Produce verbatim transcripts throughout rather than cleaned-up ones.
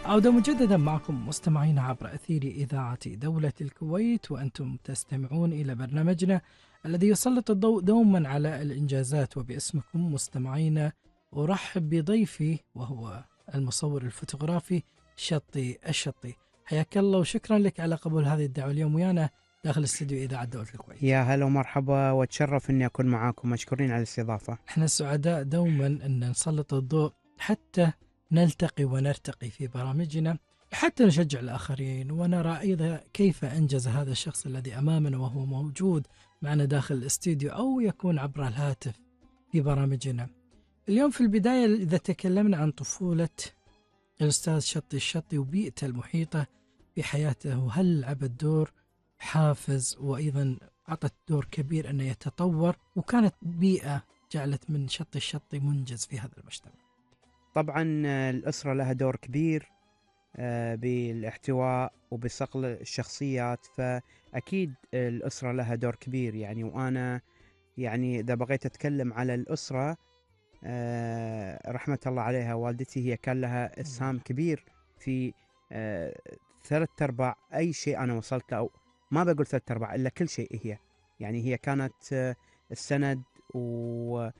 عودة مجددا معكم مستمعين عبر أثير إذاعة دولة الكويت، وأنتم تستمعون إلى برنامجنا الذي يسلط الضوء دوما على الإنجازات. وباسمكم مستمعين أرحب بضيفي وهو المصور الفوتوغرافي شطي الشطي. حياك الله وشكرا لك على قبول هذه الدعوة اليوم ويانا داخل استديو إذاعة دولة الكويت. يا هلا ومرحبا، واتشرف اني اكون معاكم، مشكورين على الاستضافة. احنا سعداء دوما ان نسلط الضوء حتى نلتقي ونرتقي في برامجنا، حتى نشجع الآخرين ونرى أيضا كيف أنجز هذا الشخص الذي أمامنا وهو موجود معنا داخل الاستديو أو يكون عبر الهاتف في برامجنا. اليوم في البداية إذا تكلمنا عن طفولة الأستاذ شطي الشطي وبيئته المحيطة في حياته، هل لعبت دور حافز وأيضا أعطت دور كبير أنه يتطور، وكانت بيئة جعلت من شطي الشطي منجز في هذا المجتمع؟ طبعا الأسرة لها دور كبير بالاحتواء وبصقل الشخصيات، فأكيد الأسرة لها دور كبير يعني. وأنا يعني إذا بغيت أتكلم على الأسرة، رحمة الله عليها والدتي، هي كان لها إسهام كبير في ثلاث أرباع أي شيء أنا وصلت له، أو ما بقول ثلاث أرباع إلا كل شيء. هي يعني هي كانت السند، و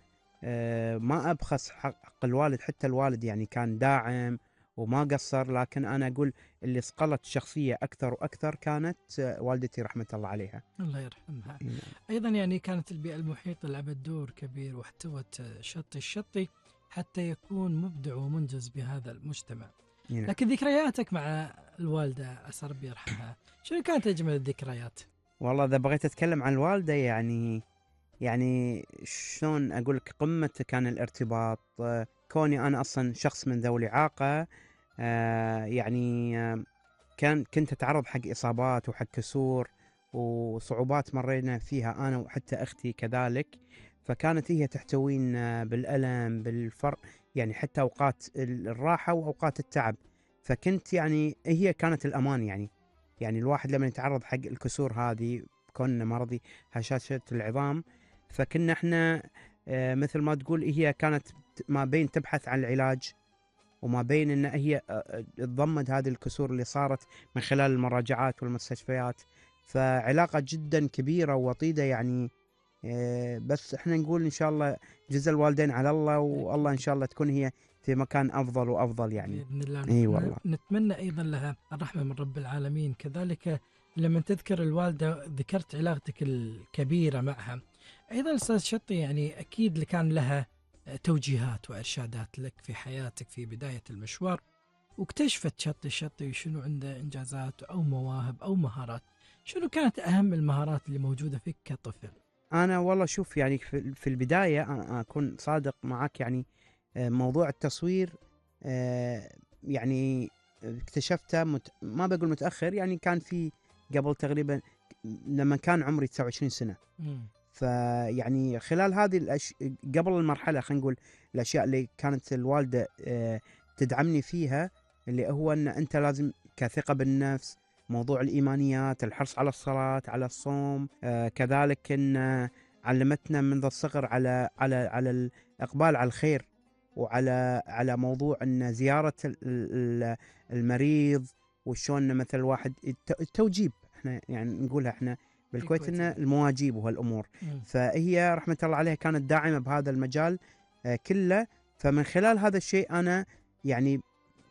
ما أبخس حق الوالد، حتى الوالد يعني كان داعم وما قصر، لكن أنا أقول اللي صقلت شخصية أكثر وأكثر كانت والدتي رحمة الله عليها. الله يرحمها. أيضا يعني كانت البيئة المحيطة لعبت دور كبير واحتوت شطي الشطي حتى يكون مبدع ومنجز بهذا المجتمع. لكن ذكرياتك مع الوالدة عسى ربي يرحمها، شنو كانت أجمل الذكريات؟ والله إذا بغيت أتكلم عن الوالدة، يعني يعني شلون أقول لك، قمة كان الارتباط. كوني أنا أصلا شخص من ذوي الإعاقة، آه يعني آه كان كنت أتعرض حق إصابات وحق كسور وصعوبات مرينا فيها أنا وحتى أختي كذلك، فكانت هي تحتوينا بالألم بالفرق، يعني حتى أوقات الراحة وأوقات التعب. فكنت يعني هي كانت الأمان يعني. يعني الواحد لما يتعرض حق الكسور هذه، كنا مرضي هشاشة العظام، فكنا احنا اه مثل ما تقول هي كانت ما بين تبحث عن العلاج وما بين ان هي اه تضمد هذه الكسور اللي صارت من خلال المراجعات والمستشفيات. فعلاقة جدا كبيرة ووطيدة يعني. اه بس احنا نقول ان شاء الله جزا الوالدين على الله، والله ان شاء الله تكون هي في مكان افضل وافضل يعني بإذن الله. اي والله. نتمنى ايضا لها الرحمة من رب العالمين. كذلك لما تذكر الوالدة ذكرت علاقتك الكبيرة معها. أيضا أستاذ شطي يعني أكيد كان لها توجيهات وإرشادات لك في حياتك في بداية المشوار، واكتشفت شطي الشطي شنو عنده إنجازات أو مواهب أو مهارات. شنو كانت أهم المهارات اللي موجودة فيك كطفل؟ أنا والله شوف يعني في البداية أنا أكون صادق معك، يعني موضوع التصوير يعني اكتشفته مت... ما بقول متأخر، يعني كان في قبل تقريبا لما كان عمري تسعة وعشرين سنة. م. فيعني خلال هذه الأش... قبل المرحلة خلينا نقول الأشياء اللي كانت الوالدة تدعمني فيها، اللي هو أن أنت لازم كثقة بالنفس، موضوع الإيمانيات، الحرص على الصلاة على الصوم، كذلك أن علمتنا منذ الصغر على على على الإقبال على الخير، وعلى على موضوع ان زياره المريض، وشون مثل الواحد التوجيب، احنا يعني نقولها احنا بالكويت ان المواجيب وهالامور. فهي رحمه الله عليها كانت داعمه بهذا المجال كله. فمن خلال هذا الشيء انا يعني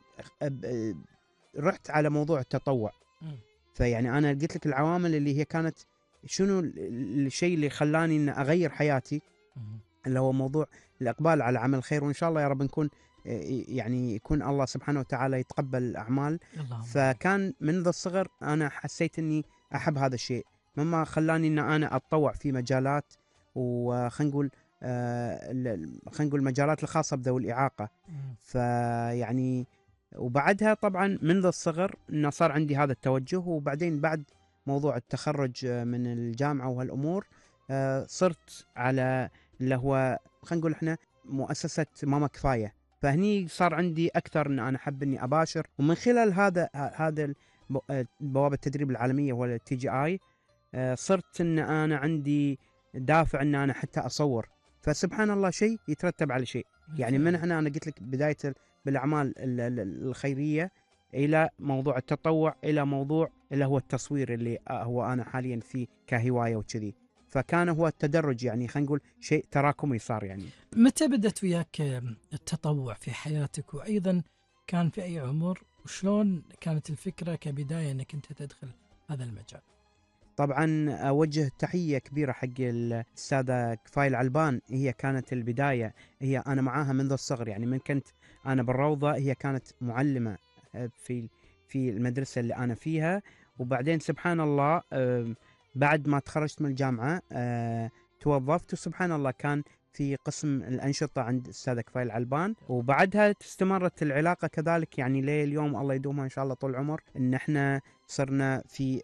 رحت على موضوع التطوع. فيعني انا قلت لك العوامل اللي هي كانت شنو الشيء اللي خلاني ان اغير حياتي، اللي هو موضوع الإقبال على عمل الخير. وإن شاء الله يا رب نكون يعني يكون الله سبحانه وتعالى يتقبل الأعمال. فكان منذ الصغر أنا حسيت أني أحب هذا الشيء، مما خلاني أن أنا أتطوع في مجالات، وخلينا نقول خلينا نقول المجالات الخاصة بذوي الإعاقة. فيعني وبعدها طبعا منذ الصغر أنه صار عندي هذا التوجه. وبعدين بعد موضوع التخرج من الجامعة وهالأمور صرت على اللي هو خلينا نقول احنا مؤسسة ماما كفاية. فهني صار عندي أكثر أن أنا أحب أني أباشر، ومن خلال هذا هذا بوابة التدريب العالمية ولا التي جي آي صرت أن أنا عندي دافع أن أنا حتى أصور. فسبحان الله شيء يترتب على شيء يعني. من هنا أنا قلت لك بداية بالأعمال الخيرية الى موضوع التطوع، الى موضوع اللي هو التصوير اللي هو انا حاليا فيه كهوايه وكذي. فكان هو التدرج، يعني خلينا نقول شيء تراكمي صار. يعني متى بدأت وياك التطوع في حياتك، وأيضا كان في أي عمر، وشلون كانت الفكرة كبداية أنك أنت تدخل هذا المجال؟ طبعا اوجه تحيه كبيره حق الاستاذه كفاية العلبان، هي كانت البدايه، هي انا معاها منذ الصغر، يعني من كنت انا بالروضه هي كانت معلمه في في المدرسه اللي انا فيها. وبعدين سبحان الله بعد ما تخرجت من الجامعه توظفت، وسبحان الله كان في قسم الأنشطة عند الأستاذة كفاية العلبان، وبعدها استمرت العلاقة كذلك يعني ليه اليوم الله يدومها إن شاء الله طول العمر، إن إحنا صرنا في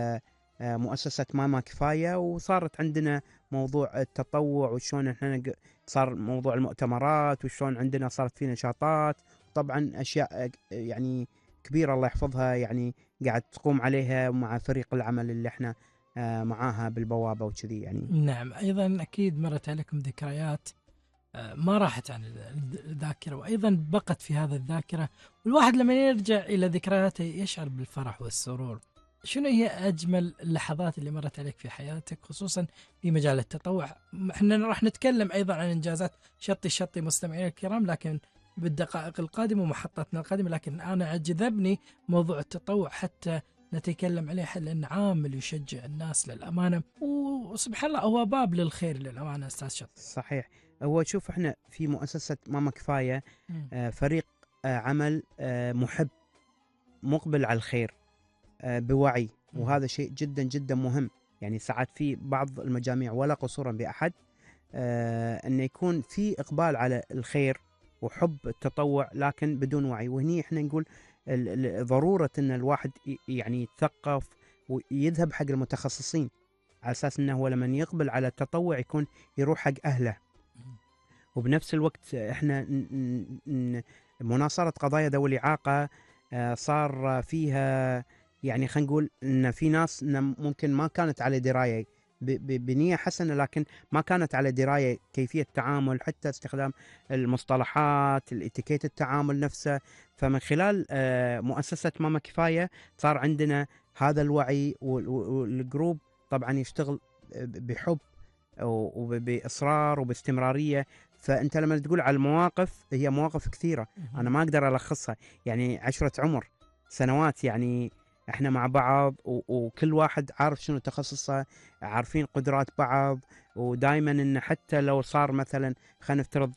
مؤسسة ماما كفاية، وصارت عندنا موضوع التطوع وشون إحنا صار موضوع المؤتمرات، وشون عندنا صارت في نشاطات، طبعا أشياء يعني كبيرة الله يحفظها يعني قاعد تقوم عليها مع فريق العمل اللي إحنا معاها بالبوابة وكذي يعني. نعم، أيضا أكيد مرت عليكم ذكريات ما راحت عن الذاكرة، وأيضا بقت في هذا الذاكرة، والواحد لما يرجع إلى ذكرياته يشعر بالفرح والسرور. شنو هي أجمل اللحظات اللي مرت عليك في حياتك خصوصا في مجال التطوع؟ احنا راح نتكلم أيضا عن إنجازات شطي الشطي مستمعين الكرام، لكن بالدقائق القادمة ومحطتنا القادمة، لكن أنا أجذبني موضوع التطوع حتى نتكلم عليه، لأن عامل يشجع الناس للأمانة، وسبحان الله هو باب للخير للأمانة أستاذ شط. صحيح. هو شوف احنا في مؤسسة ماما كفاية آه فريق آه عمل آه محب مقبل على الخير آه بوعي، وهذا شيء جدا جدا مهم. يعني ساعات في بعض المجاميع ولا قصورا بأحد آه أن يكون في إقبال على الخير وحب التطوع لكن بدون وعي، وهني احنا نقول ضرورة أن الواحد يعني يتثقف ويذهب حق المتخصصين، على أساس أنه هو لما يقبل على التطوع يكون يروح حق أهله. وبنفس الوقت احنا مناصرة قضايا ذوي الإعاقة صار فيها يعني خلينا نقول ان في ناس ممكن ما كانت على دراية بنية حسنة، لكن ما كانت على دراية كيفية التعامل، حتى استخدام المصطلحات الاتيكيت التعامل نفسه. فمن خلال مؤسسة ماما كفاية صار عندنا هذا الوعي، والجروب طبعا يشتغل بحب وبإصرار وباستمرارية. فأنت لما تقول على المواقف هي مواقف كثيرة أنا ما أقدر ألخصها، يعني عشرة عمر سنوات يعني احنا مع بعض، وكل واحد عارف شنو تخصصه، عارفين قدرات بعض، ودائما ان حتى لو صار مثلا خلينا نفترض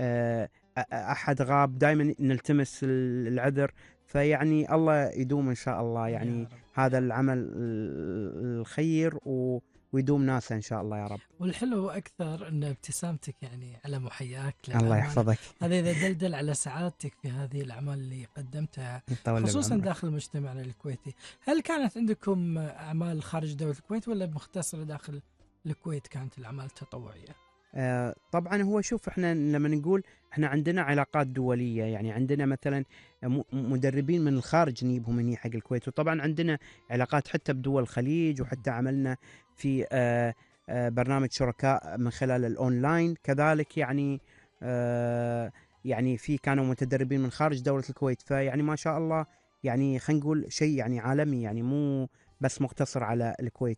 احد غاب دائما نلتمس العذر. فيعني الله يدوم ان شاء الله يعني هذا العمل الخير ويدوم ناسه ان شاء الله يا رب. والحلو اكثر ان ابتسامتك يعني على محياك، الله يحفظك. هذا يدلدل على سعادتك في هذه الاعمال اللي قدمتها خصوصا داخل مجتمعنا الكويتي. هل كانت عندكم اعمال خارج دوله الكويت ولا مختصره داخل الكويت كانت الاعمال التطوعيه؟ آه طبعا هو شوف احنا لما نقول احنا عندنا علاقات دوليه، يعني عندنا مثلا مدربين من الخارج نجيبهم هنا حق الكويت، وطبعا عندنا علاقات حتى بدول الخليج، وحتى عملنا في آه آه برنامج شركاء من خلال الاونلاين كذلك، يعني آه يعني في كانوا متدربين من خارج دوله الكويت. فيعني ما شاء الله يعني خلينا نقول شيء يعني عالمي، يعني مو بس مقتصر على الكويت.